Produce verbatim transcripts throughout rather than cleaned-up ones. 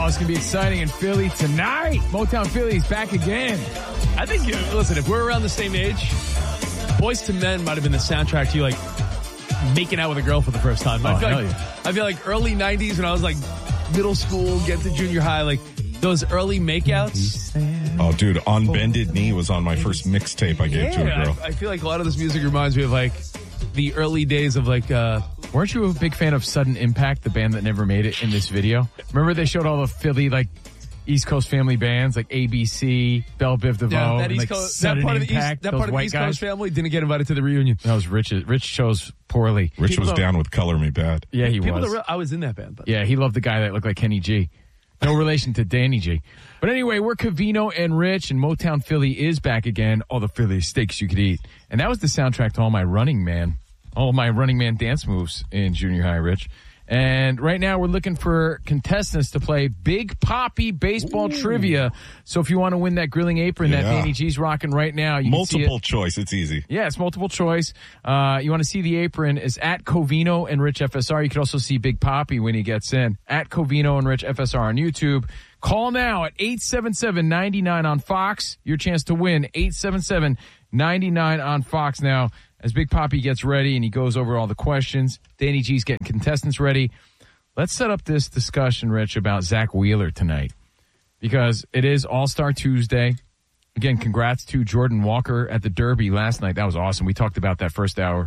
it's going to be exciting in Philly tonight. Motown Philly's back again. I think, listen, if we're around the same age, Boys to Men might have been the soundtrack to you, like, making out with a girl for the first time. Oh, I, feel hell like, yeah. I feel like early nineties when I was, like, middle school, get to junior high, like, those early makeouts. Oh, dude, On Bended Knee was on my first mixtape I gave Yeah, to a girl. I, I feel like a lot of this music reminds me of, like, the early days of, like, uh... Weren't you a big fan of Sudden Impact, the band that never made it in this video? Remember they showed all the Philly, like, East Coast family bands, like A B C, Belle Biv DeVoe, Yeah, that and, East like Coast, that Sudden part of the East, Impact, that those part of the white East guys. Coast family didn't get invited to the reunion. That was Rich. Rich chose poorly. Rich People was don't- down with Color Me Bad. Yeah, he People was. that re- I was in that band, but Yeah, he loved the guy that looked like Kenny G. No relation to Danny G. But anyway, we're Covino and Rich, and Motown Philly is back again. All the Philly steaks you could eat. And that was the soundtrack to all my Running Man, all my Running Man dance moves in junior high, Rich. And right now we're looking for contestants to play Big Poppy Baseball Ooh. Trivia. So if you want to win that grilling apron Yeah. that Danny G's rocking right now, you Multiple can see it. choice. It's easy. Yeah, it's multiple choice. Uh, you want to see the apron is at Covino and Rich F S R. You can also see Big Poppy when he gets in at Covino and Rich F S R on YouTube. Call now at eight seven seven, nine nine on Fox. Your chance to win, eight seven seven, nine nine on Fox now. As Big Poppy gets ready and he goes over all the questions, Danny G's getting contestants ready. Let's set up this discussion, Rich, about Zach Wheeler tonight because it is All-Star Tuesday. Again, congrats to Jordan Walker at the Derby last night. That was awesome. We talked about that first hour.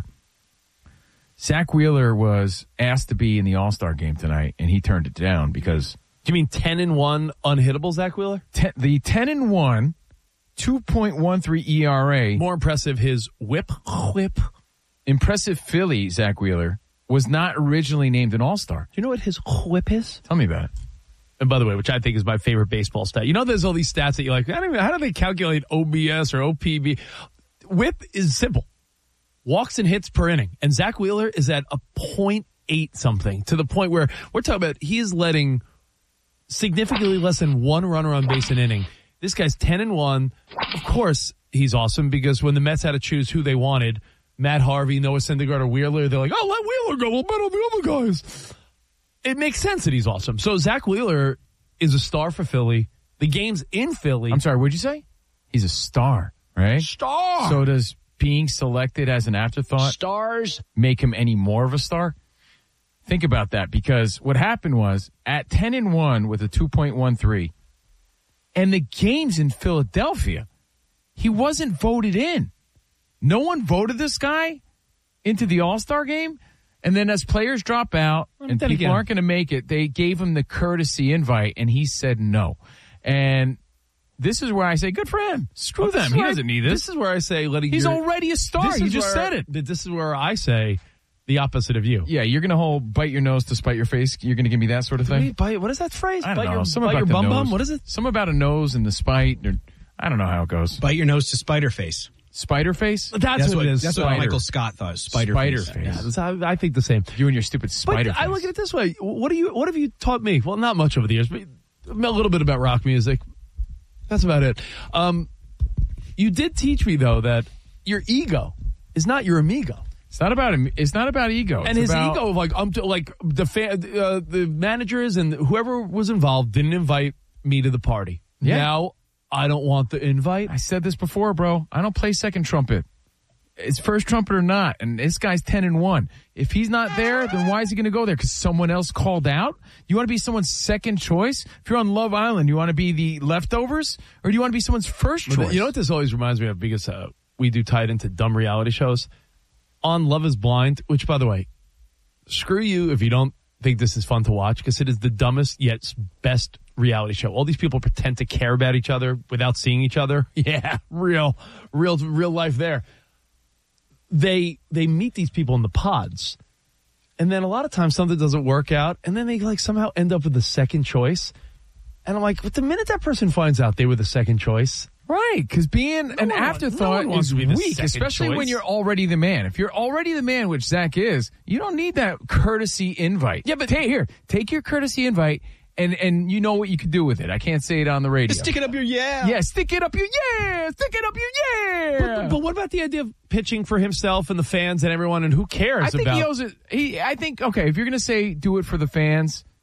Zach Wheeler was asked to be in the All-Star game tonight, and he turned it down because... Do you mean ten and one unhittable Zach Wheeler? Ten, the ten and one, two point one three E R A. More impressive, his whip, whip. Impressive Philly, Zach Wheeler, was not originally named an All-Star. Do you know what his whip is? Tell me about it. And by the way, which I think is my favorite baseball stat. You know, there's all these stats that you're like, I don't even, how do they calculate O B S or O P B? Whip is simple. Walks and hits per inning. And Zach Wheeler is at a point eight something to the point where we're talking about he is letting significantly less than one runner on base an inning. This guy's ten and one. Of course, he's awesome because when the Mets had to choose who they wanted, Matt Harvey, Noah Syndergaard, or Wheeler, they're like, oh, let Wheeler go. We'll bet on the other guys. It makes sense that he's awesome. So Zach Wheeler is a star for Philly. The game's in Philly. I'm sorry, what'd you say? He's a star, right? Star. So does being selected as an afterthought Stars make him any more of a star? Think about that because what happened was at ten and one with a two point one three and the game's in Philadelphia, he wasn't voted in. No one voted this guy into the All-Star game. And then as players drop out and then people again. aren't going to make it, they gave him the courtesy invite and he said no. And this is where I say, good for him. Screw them. He doesn't need this. This is where I say, letting He's your, already a star. This He is just where- said it. This is where I say the opposite of you. Yeah, you're going to hold bite your nose to spite your face. You're going to give me that sort of thing? Wait, bite, what is that phrase? I don't bite know. your, Something bite about your the bum nose. bum? What is it? Something about a nose and the spite. Or, I don't know how it goes. Bite your nose to spider face. Spider face? That's, That's what, what it is. That's Spider. what Michael Scott thought. Spider, Spider face. face. Yeah, that's how, I think the same. You and your stupid spider But face. I look at it this way. What do you? What have you taught me? Well, not much over the years, but a little bit about rock music. That's about it. Um, you did teach me though that your ego is not your amigo. It's not about him. It's not about ego. And It's his about, ego of like, um, like the fan, uh, the managers and whoever was involved didn't invite me to the party. Yeah. Now I don't want the invite. I said this before, bro. I don't play second trumpet. It's first trumpet or not. And this guy's ten and one. If he's not there, then why is he going to go there? Because someone else called out? You want to be someone's second choice? If you're on Love Island, you want to be the leftovers? Or do you want to be someone's first choice? You know what this always reminds me of? Because uh, we do tie it into dumb reality shows. On Love is Blind, which, by the way, screw you if you don't think this is fun to watch, because it is the dumbest yet best reality show. All these people pretend to care about each other without seeing each other. Yeah, real, real, real life there. They they meet these people in the pods, and then a lot of times something doesn't work out, and then they like somehow end up with the second choice. And I'm like, the minute that person finds out they were the second choice, Right, because being an one- no afterthought one wants is to be the weak, second especially choice. when you're already the man. If you're already the man, which Zach is, you don't need that courtesy invite. Yeah, but hey, here, take your courtesy invite, and and you know what you can do with it. I can't say it on the radio. Stick it up your yeah. Yeah, stick it up your yeah, stick it up your yeah. But, but what about the idea of pitching for himself and the fans and everyone, and who cares I think about? he owes it. He, I think okay, if you're gonna say do it for the fans,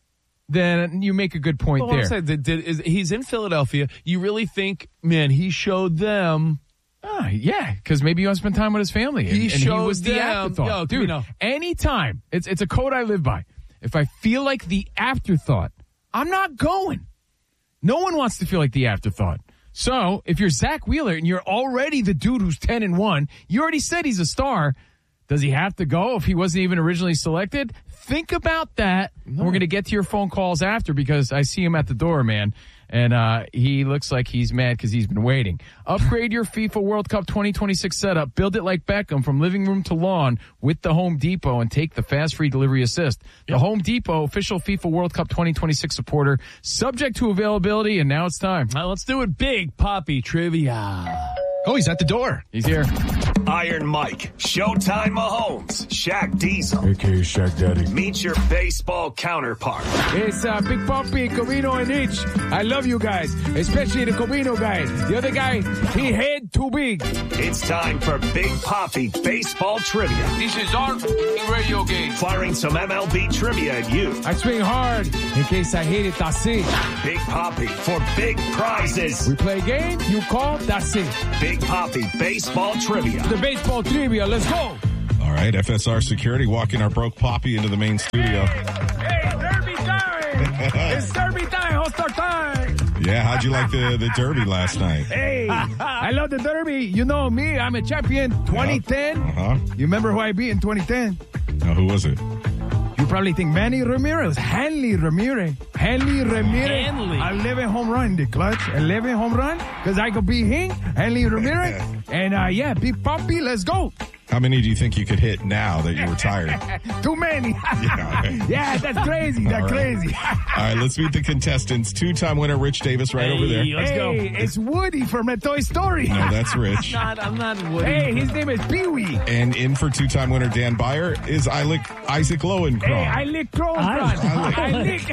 then you make a good point Well, what I'm there. saying, did, did, is, he's in Philadelphia. You really think, man, he showed them. Ah, yeah, because maybe you want to spend time with his family. And He and he showed was the them- afterthought. Yo, Dude, you know. anytime, it's, it's a code I live by. If I feel like the afterthought, I'm not going. No one wants to feel like the afterthought. So if you're Zach Wheeler and you're already the dude who's ten and one, you already said he's a star. Does he have to go if he wasn't even originally selected? Think about that. No. And we're going to get to your phone calls after because I see him at the door, man. And uh, he looks like he's mad because he's been waiting. Upgrade your FIFA World Cup twenty twenty-six setup. Build it like Beckham from living room to lawn with the Home Depot and take the fast free delivery assist. Yep. The Home Depot, official FIFA World Cup twenty twenty-six supporter, subject to availability, and now it's time. All right, let's do it big, Poppy Trivia. Oh, he's at the door. He's here. Iron Mike, Showtime Mahomes, Shaq Diesel. A K A Shaq Daddy. Meet your baseball counterpart. It's uh, Big Poppy, Covino, and Itch. I love you guys, especially the Covino guy. The other guy, he head too big. It's time for Big Poppy Baseball Trivia. This is our radio game. Firing some M L B trivia at you. I swing hard in case I hit it, that's it. Big Poppy for big prizes. We play a game, you call, that's it. Big Poppy Baseball Trivia. The baseball trivia, let's go. All right, F S R Security walking our broke Poppy into the main studio. Hey, Derby time! It's Derby time, All-Star time! Yeah, how'd you like the, the Derby last night? Hey, I love the Derby. You know me, I'm a champion. twenty ten. Uh-huh. You remember who I beat in twenty ten? Now, who was it? You probably think Manny Ramirez, Hanley Ramirez, Hanley Ramirez, Hanley. eleven home run in the clutch, eleven home run, because I could beat him, Hanley Ramirez, and uh, yeah, Big Poppy, let's go. How many do you think you could hit now that you're retired? Too many. Yeah. Yeah, that's crazy, that's All right. crazy. All right, let's meet the contestants. Two-time winner Rich Davis right Hey, over there. let's go. Hey, it's Woody from a Toy Story. No, that's Rich. Not, I'm not Woody. Hey, his name is Pee-wee. And in for two-time winner Dan Byer is Isaac, Isaac Lowenkron. Hey, I lick Crow I- I lick.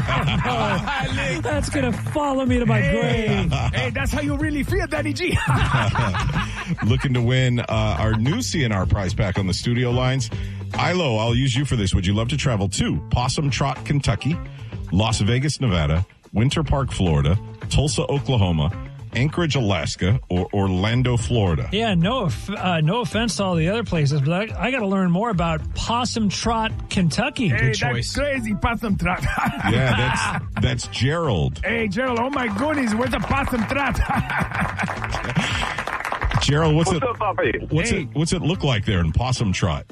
I lick. That's going to follow me to my Hey, grave. hey, that's how you really feel, Daddy G. Looking to win uh, our new C N R prize pack on the studio lines. Ilo, I'll use you for this. Would you love to travel to Possum Trot, Kentucky, Las Vegas, Nevada, Winter Park, Florida, Tulsa, Oklahoma, Anchorage, Alaska, or Orlando, Florida? Yeah, no, off- uh, no offense to all the other places, but I, I got to learn more about Possum Trot, Kentucky. Hey, choice. that's crazy, Possum Trot. Yeah, that's that's Gerald. Hey, Gerald, oh my goodness, where's the Possum Trot? Gerald, what's, What's it? up, Poppy? What's Hey. it? What's it look like there in Possum Trot?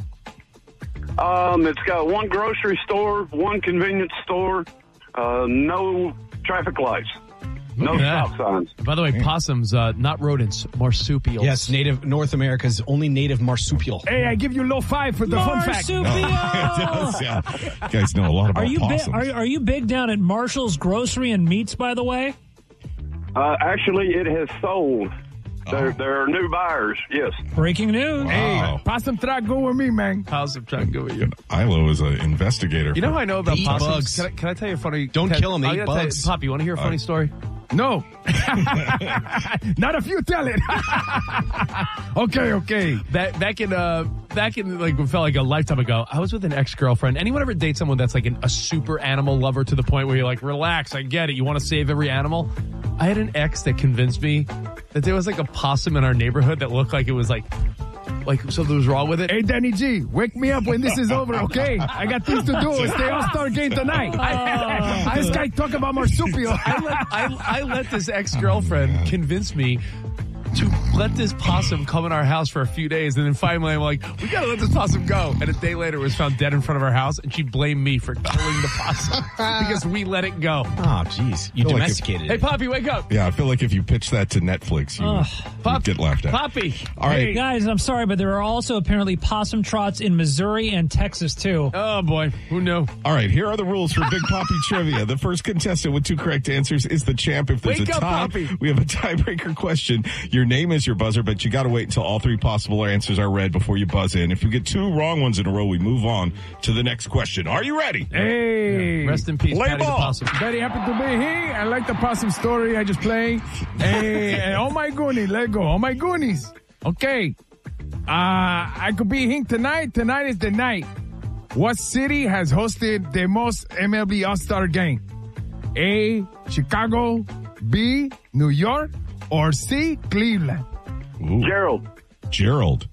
Um, it's got one grocery store, one convenience store, uh, no traffic lights, no at that. stop signs. By the way, possums, uh, not rodents, marsupials. Yes, native North America's only native marsupial. Hey, I give you low five for the fun fact. Marsupial! Yeah. You guys know a lot about Are you, big, possums. are, are you big down at Marshall's Grocery and Meats, by the way? Uh, actually, it has sold. There, Oh. there are new buyers. Yes. Breaking news. Wow. Possum Trot, go with me, man. Possum trying to go with you. Ilo is an investigator. You know for- how I know about They eat possums? bugs. Can I, can I tell you a funny? Don't can, kill 'em, they I eat gotta tell you- bugs. Poppy, you want to hear a funny story? No. Not if you tell it. Okay, okay. Back, back in, uh, back in, like, what felt like a lifetime ago, I was with an ex-girlfriend. Anyone ever date someone that's like an, a super animal lover to the point where you're like, relax, I get it. You want to save every animal? I had an ex that convinced me that there was like a possum in our neighborhood that looked like it was like, like something was wrong with it. Hey, Danny G, wake me up when this is over, okay? I got things to do. It's the All-Star game tonight. This guy talk about marsupial. I let, I, I let this ex-girlfriend convince me to let this possum come in our house for a few days, and then finally I'm like, we gotta let this possum go. And a day later it was found dead in front of our house, and she blamed me for killing the possum because we let it go. Oh, jeez. You feel like domesticated Hey, it. Poppy, wake up. Yeah, I feel like if you pitch that to Netflix, you would Pop- get laughed at. Poppy. All right. Guys, I'm sorry, but there are also apparently possum trots in Missouri and Texas, too. Oh, boy. Who knew? All right, here are the rules for Big Poppy Trivia. The first contestant with two correct answers is the champ. If there's Wake a up, tie, Poppy. we have a tiebreaker question. Your name is your buzzer, but you got to wait until all three possible answers are read before you buzz in. If you get two wrong ones in a row, we move on to the next question. Are you ready? Hey. Rest in peace, Play Patty the ball. possum. Very happy to be here. I like the possum story I just played. Hey, oh my goonies, let go. Oh my goonies. Okay. Uh, I could be here tonight. Tonight is the night. What city has hosted the most M L B All-Star game? A, Chicago, B, New York, or C, Cleveland? Ooh. Gerald. Gerald.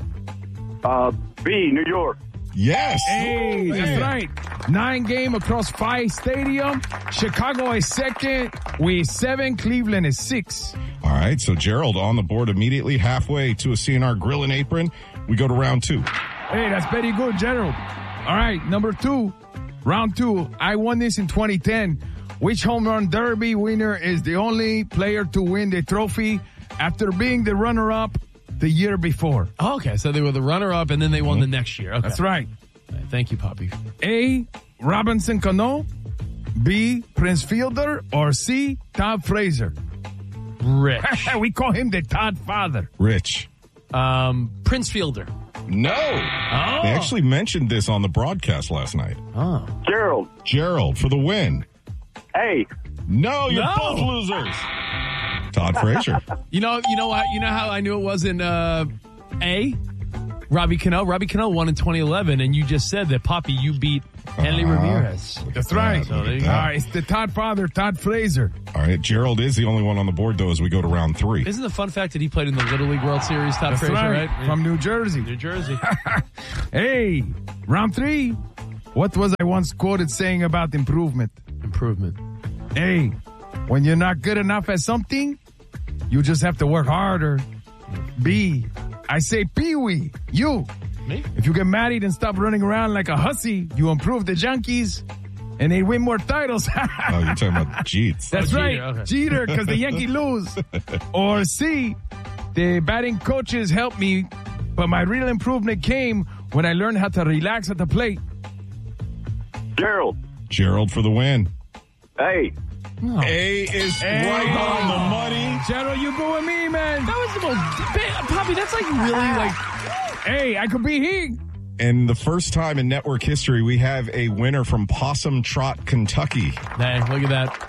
Uh, B, New York. Yes. Hey, that's Man. right. Nine game across five stadium. Chicago is second with seven. Cleveland is six. All right, so Gerald on the board immediately, halfway to a C N R grill and apron. We go to round two. Hey, that's very good, Gerald. All right, number two, round two. I won this in twenty ten. Which home run derby winner is the only player to win the trophy after being the runner-up the year before? Oh, okay, so they were the runner-up, and then they won the next year. Okay. That's right. Thank you, Poppy. A, Robinson Cano, B, Prince Fielder, or C, Todd Frazier? Rich. We call him the Todd Father. Rich. um, Prince Fielder. No. Oh. They actually mentioned this on the broadcast last night. Oh. Gerald. Gerald for the win. A. No, you're No. both losers. Todd Frazier. You know, you know what? You know how I knew it wasn't uh, A? Robbie Cano. Robbie Cano won in twenty eleven, and you just said that, Poppy, you beat Henry Uh-huh. Ramirez. That's right. So there you All go. right, it's the Todd Father, Todd Frazier. All right, Gerald is the only one on the board, though, as we go to round three. Isn't the fun fact that he played in the Little League World Series, Todd That's Frazier, right. right? From New Jersey. New Jersey. Hey, round three. What was I once quoted saying about improvement? Improvement. Hey, when you're not good enough at something, you just have to work harder. B, I say Pee-wee, you. Me? If you get married and stop running around like a hussy, you improve the Yankees and they win more titles. Oh, you're talking about Jeets. That's Oh, right, Jeter, okay. Jeter, because the Yankees lose. Or C, the batting coaches helped me, but my real improvement came when I learned how to relax at the plate. Gerald. Gerald for the win. A. A is Hey. right on the money. Gerald, you go with me, man. That was the most... Poppy, that's like really like... Hey, I could be he. And the first time in network history, we have a winner from Possum Trot, Kentucky. Hey, look at that.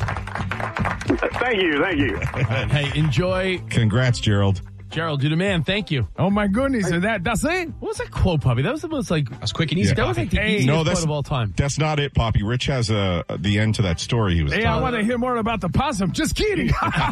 Thank you. Thank you. Hey, enjoy. Congrats, Gerald. Gerald, you're the man. Thank you. Oh my goodness, so that that's it. What was that quote, Poppy? That was the most like... That was quick and easy. That was like the Hey. easiest No, quote that's- of all time. That's not it, Poppy. Rich has uh, the end to that story he was Hey, I telling. want to hear more about the possum. Just kidding.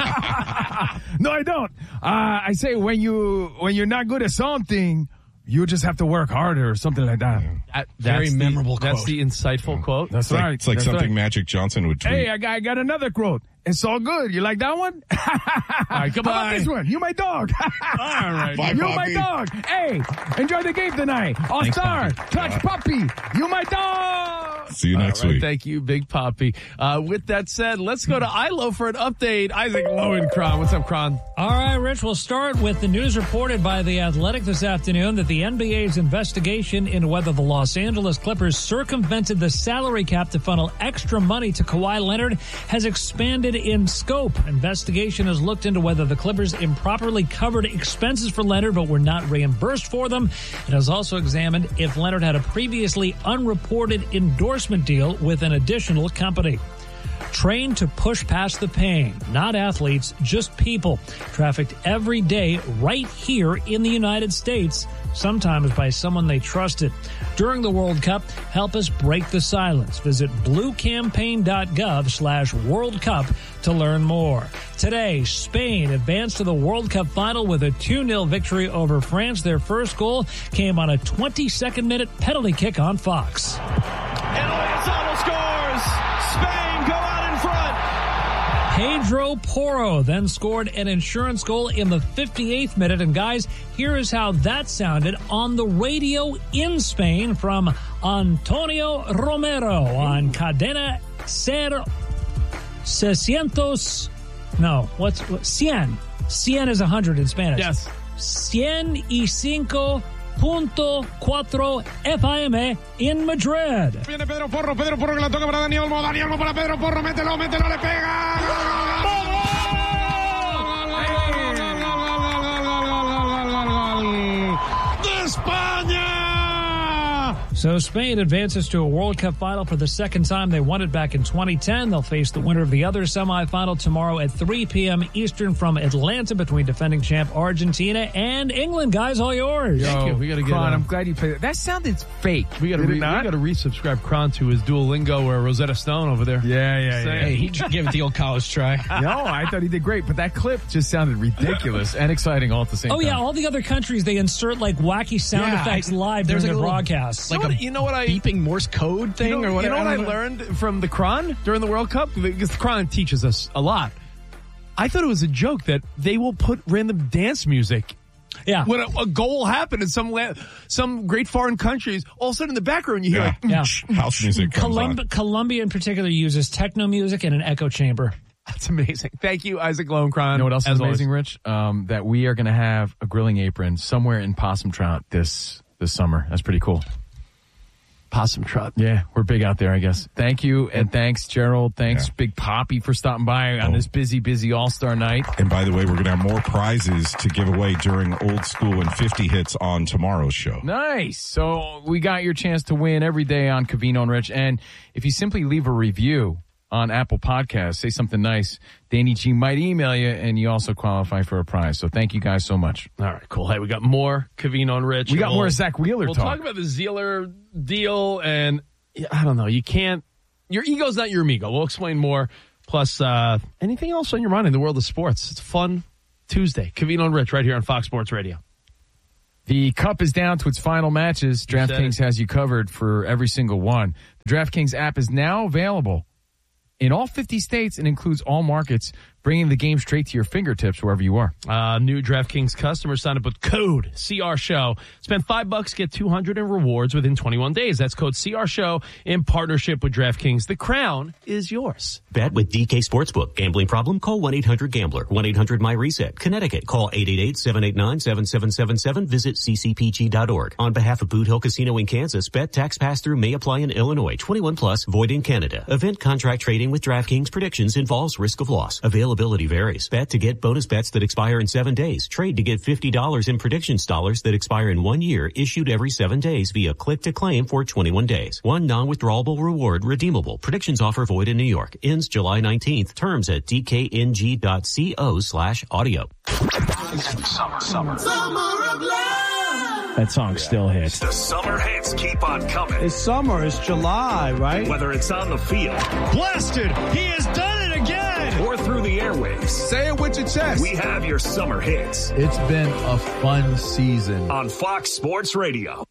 No, I don't. Uh, I say when you when you're not good at something, you just have to work harder or something like that. That- Very that's the- memorable That's quote. the insightful quote. That's It's like, right. it's like That's something right. Magic Johnson would tweet. Hey, I got, I got another quote. It's all good. You like that one? All right, How about goodbye. this one? You my dog. All right. Bye, You Poppy. my dog. Hey, enjoy the game tonight. All Thanks, star, Poppy. clutch puppy. You my dog. See you next All right, week. thank you, Big Poppy. Uh, with that said, let's go to I L O for an update. Isaac Lowenkron. What's up, Kron? All right, Rich, we'll start with the news reported by The Athletic this afternoon that the N B A's investigation into whether the Los Angeles Clippers circumvented the salary cap to funnel extra money to Kawhi Leonard has expanded in scope. Investigation has looked into whether the Clippers improperly covered expenses for Leonard but were not reimbursed for them. It has also examined if Leonard had a previously unreported endorsement deal with an additional company. Trained to push past the pain, not athletes, just people, trafficked every day right here in the United States, sometimes by someone they trusted. During the World Cup, help us break the silence. Visit bluecampaign.gov slash World Cup to learn more. Today, Spain advanced to the World Cup final with a two nil victory over France. Their first goal came on a twenty-second minute penalty kick on Fox. And Oyasalo scores! Spain go out in front! Pedro Porro then scored an insurance goal in the fifty-eighth minute. And guys, here is how that sounded on the radio in Spain from Antonio Romero on Cadena Ser seiscientos. No, what's what, cien? Cien is one hundred in Spanish. Yes. Cien y cinco punto cuatro F M in Madrid. Viene Pedro Porro, Pedro Porro que la toca para Dani Olmo, Dani Olmo para Pedro Porro, mételo, mételo, le pega. ¡De España! So Spain advances to a World Cup final for the second time. They won it back in twenty ten. They'll face the winner of the other semifinal tomorrow at three p.m. Eastern from Atlanta between defending champ Argentina and England. Guys, all yours. Yo, Thank you. We got to get. Kron, uh, I'm glad you played that. That sounded fake. We got to Did re- it not? we got to resubscribe Kron to his Duolingo or Rosetta Stone over there. Yeah, yeah, yeah. Hey, he gave it the old college try. No, I thought he did great, but that clip just sounded ridiculous and exciting all at the same Oh, time. yeah, all the other countries, they insert like wacky sound Yeah, effects I- live there's during like their a little- broadcasts. Like a, you know what I Beeping Morse code thing you know, or whatever. You know what I, don't know. learned from the Kron during the World Cup? Because the Kron teaches us a lot. I thought it was a joke that they will put random dance music yeah. when a, a goal will happen in some la- some great foreign countries. All of a sudden in the background you hear Yeah. like, Yeah. House music comes Colum- on. Colombia in particular uses techno music and an echo chamber. that's amazing. Thank you, Isaac Lone Kron. You know what else As is always. amazing, Rich? Um, that we are going to have a grilling apron somewhere in Possum Trout this this summer. That's pretty cool. Possum Trot. Yeah, we're big out there, I guess. Thank you, and thanks, Gerald. Thanks, Yeah. Big Poppy, for stopping by on Oh. this busy, busy All-Star night. And by the way, we're going to have more prizes to give away during Old School and fifty Hits on tomorrow's show. Nice. So we got your chance to win every day on Covino and Rich. And if you simply leave a review on Apple Podcasts, say something nice, Danny G might email you, and you also qualify for a prize. So thank you guys so much. All right, cool. Hey, we got more Covino and Rich. We got We'll- more Zach Wheeler We'll talk. talk about the Zealer deal, and yeah, I don't know. You can't. Your ego's not your amigo. We'll explain more. Plus, uh, anything else on your mind in the world of sports? It's a fun Tuesday. Covino and Rich right here on Fox Sports Radio. The Cup is down to its final matches. You said DraftKings it. has you covered for every single one. The DraftKings app is now available in all fifty states and includes all markets, bringing the game straight to your fingertips wherever you are. Uh, new DraftKings customers sign up with code C R Show. Spend five bucks, get two hundred in rewards within twenty-one days. That's code C R Show in partnership with DraftKings. The crown is yours. Bet with D K Sportsbook. Gambling problem? Call one eight hundred gambler. one eight hundred my reset. Connecticut. Call eight eight eight, seven eight nine, seven seven seven seven. Visit c c p g dot org. On behalf of Boot Hill Casino in Kansas, bet tax pass-through may apply in Illinois. twenty-one plus, void in Canada. Event contract trading with DraftKings predictions involves risk of loss. Availability varies. Bet to get bonus bets that expire in seven days. Trade to get fifty dollars in predictions dollars that expire in one year, issued every seven days via click to claim for twenty-one days. One non-withdrawable reward redeemable. Predictions offer void in New York. Ends July nineteenth. Terms at d k n g dot co slash audio. Summer, summer. That song still hits. The summer hits keep on coming. It's summer. It's July, right? Whether it's on the field Blasted! He has done it again! or through the airwaves, Say it with your chest. we have your summer hits It's been a fun season. on Fox Sports Radio.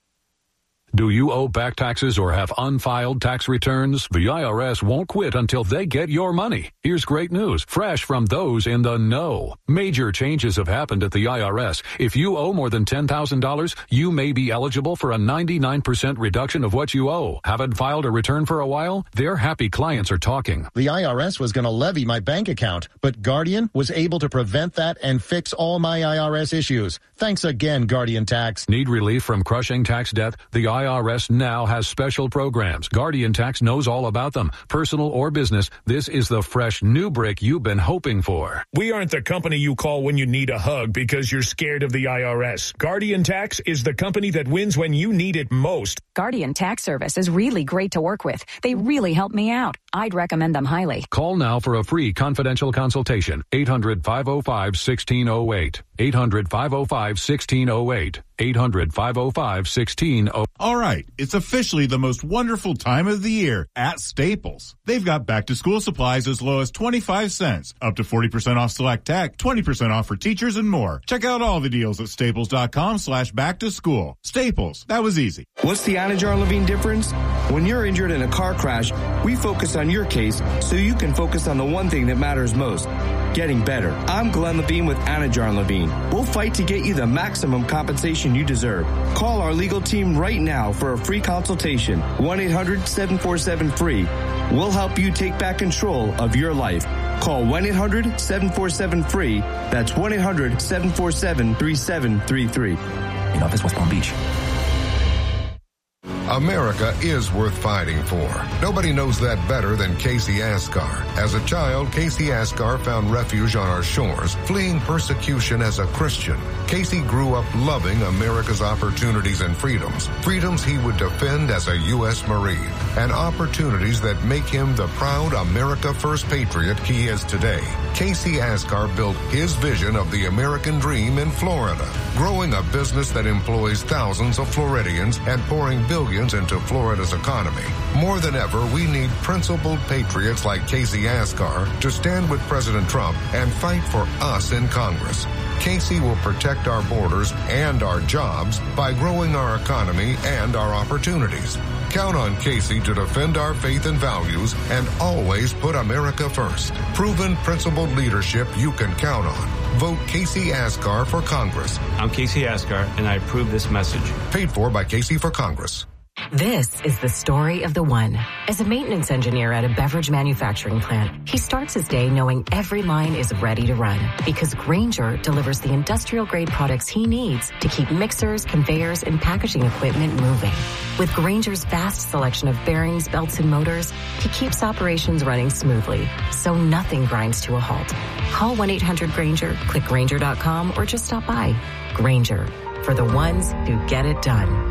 Do you owe back taxes or have unfiled tax returns? The I R S won't quit until they get your money. Here's great news, fresh from those in the know. Major changes have happened at the I R S. If you owe more than ten thousand dollars, you may be eligible for a ninety-nine percent reduction of what you owe. Haven't filed a return for a while? Their happy clients are talking. The I R S was going to levy my bank account, but Guardian was able to prevent that and fix all my I R S issues. Thanks again, Guardian Tax. Need relief from crushing tax debt? The I R S now has special programs. Guardian Tax knows all about them. Personal or business, this is the fresh new brick you've been hoping for. We aren't the company you call when you need a hug because you're scared of the I R S. Guardian Tax is the company that wins when you need it most. Guardian Tax Service is really great to work with. They really help me out. I'd recommend them highly. Call now for a free confidential consultation. eight hundred, five oh five, one six oh eight. eight hundred, five oh five, one six oh eight. eight hundred, five oh five, one six oh eight. All right, it's officially the most wonderful time of the year at Staples. They've got back-to-school supplies as low as twenty-five cents, up to forty percent off select tech, twenty percent off for teachers, and more. Check out all the deals at staples.com slash back-to-school. Staples, that was easy. What's the Anajar Levine difference? When you're injured in a car crash, we focus on your case so you can focus on the one thing that matters most, getting better. I'm Glenn Levine with Anajar Levine. We'll fight to get you the maximum compensation you deserve. Call our legal team right now for a free consultation. one eight hundred, seven four seven, free. We'll help you take back control of your life. Call one eight hundred, seven four seven, free. That's one eight hundred, seven four seven, three seven three three. In office, West Palm Beach. America is worth fighting for. Nobody knows that better than Casey Asgar. As a child, Casey Asgar found refuge on our shores, fleeing persecution as a Christian. Casey grew up loving America's opportunities and freedoms, freedoms he would defend as a U S Marine, and opportunities that make him the proud America First patriot he is today. Casey Asgar built his vision of the American dream in Florida, growing a business that employs thousands of Floridians and pouring billions into Florida's economy. More than ever, we need principled patriots like Casey Asgar to stand with President Trump and fight for us in Congress. Casey will protect our borders and our jobs by growing our economy and our opportunities. Count on Casey to defend our faith and values and always put America first. Proven, principled leadership you can count on. Vote Casey Asgar for Congress. I'm Casey Asgar, and I approve this message. Paid for by Casey for Congress. This is the story of the one. As a maintenance engineer at a beverage manufacturing plant, he starts his day knowing every line is ready to run because Grainger delivers the industrial-grade products he needs to keep mixers, conveyors, and packaging equipment moving. With Grainger's vast selection of bearings, belts, and motors, he keeps operations running smoothly, so nothing grinds to a halt. Call one eight hundred Grainger, click Grainger dot com, or just stop by. Grainger, for the ones who get it done.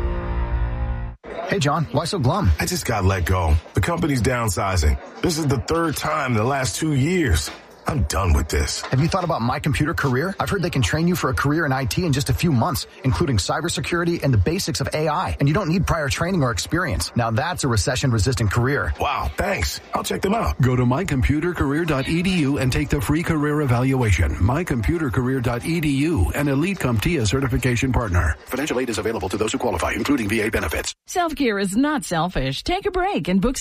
Hey, John, why so glum? I just got let go. The company's downsizing. This is the third time in the last two years. I'm done with this. Have you thought about My Computer Career? I've heard they can train you for a career in I T in just a few months, including cybersecurity and the basics of A I. And you don't need prior training or experience. Now that's a recession-resistant career. Wow, thanks. I'll check them out. Go to my computer career dot e d u and take the free career evaluation. my computer career dot e d u, an Elite CompTIA certification partner. Financial aid is available to those who qualify, including V A benefits. Self-care is not selfish. Take a break and book